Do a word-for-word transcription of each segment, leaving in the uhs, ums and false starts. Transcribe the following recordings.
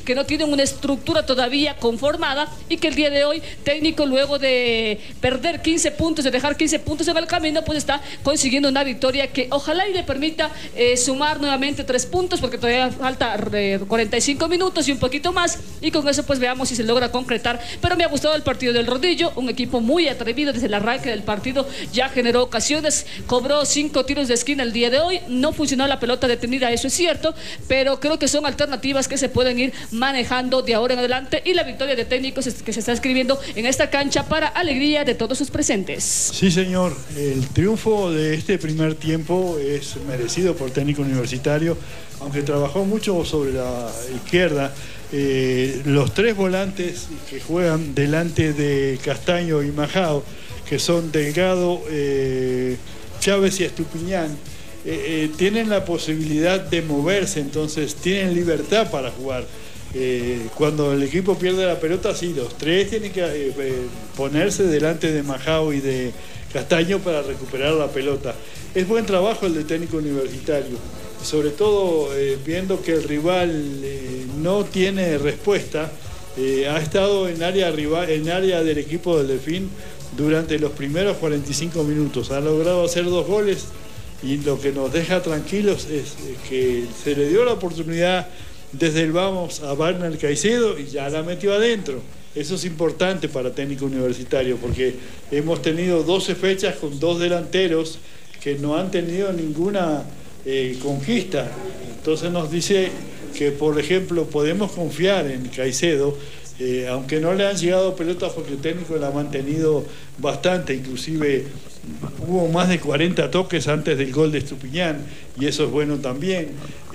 que no tienen una estructura todavía conformada y que el día de hoy técnico, luego de perder quince puntos, de dejar quince puntos en el camino, pues está consiguiendo una victoria que ojalá y le permita eh, sumar nuevamente tres puntos, porque todavía falta eh, cuarenta y cinco minutos y un poquito más, y con eso pues veamos si se logra concretar. Pero me ha gustado el partido del Rodillo, un equipo muy atrevido desde el arranque del partido, ya generó ocasiones, cobró cinco tiros de esquina el día de hoy, no funcionó la pelota detenida, eso es cierto, pero creo que son alternativas que se pueden ir manejando de ahora en adelante, y la victoria de técnicos que se está escribiendo en esta cancha para alegría de todos sus presentes. Sí, señor, el triunfo de este primer tiempo es merecido por Técnico Universitario, aunque trabajó mucho sobre la izquierda. Eh, los tres volantes que juegan delante de Castaño y Majao, que son Delgado, eh, Chávez y Estupiñán, eh, eh, tienen la posibilidad de moverse, entonces tienen libertad para jugar. Eh, cuando el equipo pierde la pelota, sí, los tres tienen que eh, eh, ponerse delante de Majao y de Castaño para recuperar la pelota. Es buen trabajo el de Técnico Universitario, sobre todo eh, viendo que el rival eh, no tiene respuesta. Eh, ha estado en área, rival, en área del equipo del Delfín durante los primeros cuarenta y cinco minutos. Ha logrado hacer dos goles y lo que nos deja tranquilos es que se le dio la oportunidad desde el vamos a Wagner Caicedo y ya la metió adentro. Eso es importante para Técnico Universitario, porque hemos tenido doce fechas con dos delanteros que no han tenido ninguna eh, conquista. Entonces nos dice que, por ejemplo, podemos confiar en Caicedo, eh, aunque no le han llegado pelotas, porque el técnico la ha mantenido bastante, inclusive hubo más de cuarenta toques antes del gol de Estupiñán, y eso es bueno también.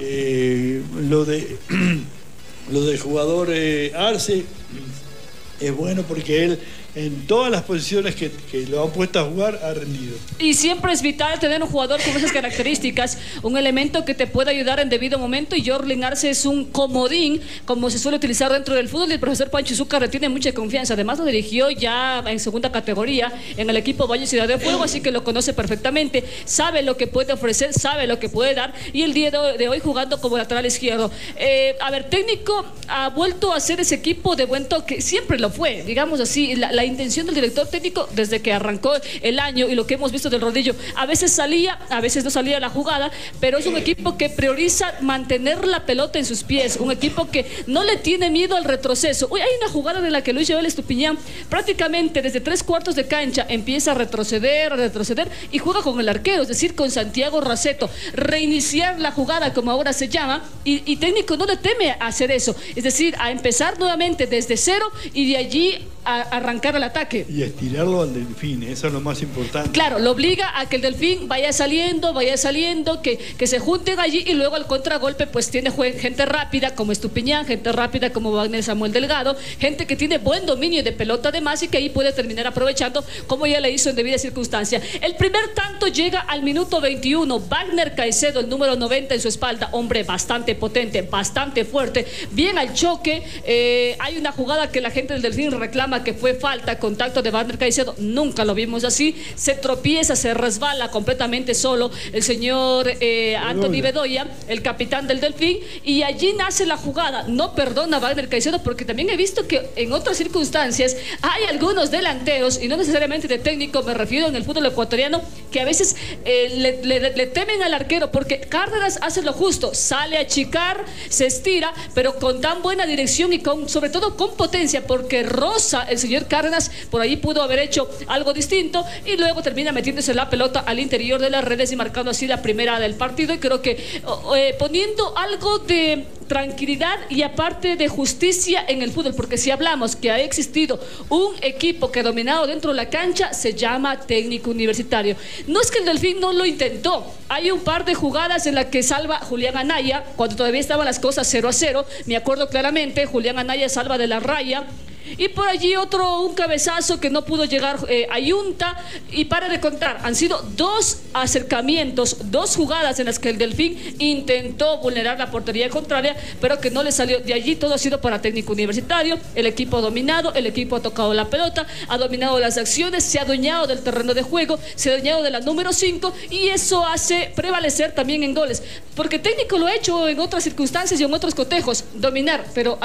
Eh, lo de lo del jugador eh, Arce es bueno porque él en todas las posiciones que, que lo han puesto a jugar ha rendido. Y siempre es vital tener un jugador con esas características, un elemento que te pueda ayudar en debido momento, y Jorlin Arce es un comodín, como se suele utilizar dentro del fútbol, y el profesor Pancho Izúcar le tiene mucha confianza. Además lo dirigió ya en segunda categoría en el equipo Valle Ciudad de Fuego, así que lo conoce perfectamente, sabe lo que puede ofrecer, sabe lo que puede dar, y el día de hoy jugando como lateral izquierdo. Eh, a ver, técnico ha vuelto a ser ese equipo de buen toque, siempre lo fue, digamos así, la, la intención del director técnico desde que arrancó el año, y lo que hemos visto del Rodillo, a veces salía, a veces no salía la jugada, pero es un equipo que prioriza mantener la pelota en sus pies, un equipo que no le tiene miedo al retroceso. Hoy hay una jugada de la que Luis Joel Estupiñán prácticamente desde tres cuartos de cancha empieza a retroceder, a retroceder y juega con el arquero, es decir, con Santiago Raceto, reiniciar la jugada como ahora se llama, y, y técnico no le teme a hacer eso, es decir, a empezar nuevamente desde cero y de allí a arrancar el ataque. Y estirarlo al Delfín, eso es lo más importante. Claro, lo obliga a que el Delfín vaya saliendo, vaya saliendo, que, que se junten allí, y luego al contragolpe pues tiene gente rápida como Estupiñán, gente rápida como Wagner Samuel Delgado, gente que tiene buen dominio de pelota además, y que ahí puede terminar aprovechando como ya le hizo en debida circunstancia. El primer tanto llega al minuto veintiuno, Wagner Caicedo, el número noventa en su espalda, hombre bastante potente, bastante fuerte, bien al choque. Eh, hay una jugada que la gente del Delfín reclama que fue falta, contacto de Wagner Caicedo, nunca lo vimos así, se tropieza, se resbala completamente solo el señor eh, Anthony Bedoya, el capitán del Delfín, y allí nace la jugada. No perdona a Wagner Caicedo, porque también he visto que en otras circunstancias hay algunos delanteros, y no necesariamente de técnico, me refiero en el fútbol ecuatoriano, que a veces eh, le, le, le temen al arquero, porque Cárdenas hace lo justo, sale a achicar, se estira, pero con tan buena dirección y con, sobre todo con potencia, porque roza el señor Cárdenas, por ahí pudo haber hecho algo distinto, y luego termina metiéndose la pelota al interior de las redes y marcando así la primera del partido. Y creo que eh, poniendo algo de tranquilidad y aparte de justicia en el fútbol, porque si hablamos que ha existido un equipo que ha dominado dentro de la cancha, se llama Técnico Universitario. No es que el Delfín no lo intentó, hay un par de jugadas en las que salva Julián Anaya, cuando todavía estaban las cosas cero a cero, me acuerdo claramente, Julián Anaya salva de la raya, y por allí otro, un cabezazo que no pudo llegar eh, a Yunta, y para de contar, han sido dos acercamientos, dos jugadas en las que el Delfín intentó vulnerar la portería contraria, pero que no le salió. De allí todo ha sido para Técnico Universitario, el equipo ha dominado, el equipo ha tocado la pelota, ha dominado las acciones, se ha adueñado del terreno de juego, se ha adueñado de la número cinco, y eso hace prevalecer también en goles, porque Técnico lo ha hecho en otras circunstancias y en otros cotejos, dominar, pero